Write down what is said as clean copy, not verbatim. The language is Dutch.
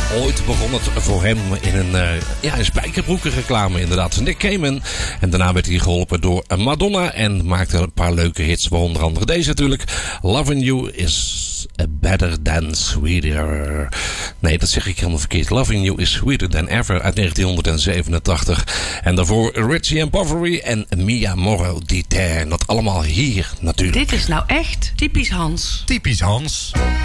Ooit begon het voor hem in een spijkerbroekenreclame inderdaad. Nick Cayman. En daarna werd hij geholpen door Madonna en maakte een paar leuke hits. Onder andere deze natuurlijk. Loving You is better than sweeter. Nee, dat zeg ik helemaal verkeerd. Loving You is sweeter than ever uit 1987. En daarvoor Richie and Poverty en Mia Moro di Te. Dat allemaal hier natuurlijk. Dit is nou echt typisch Hans. Typisch Hans.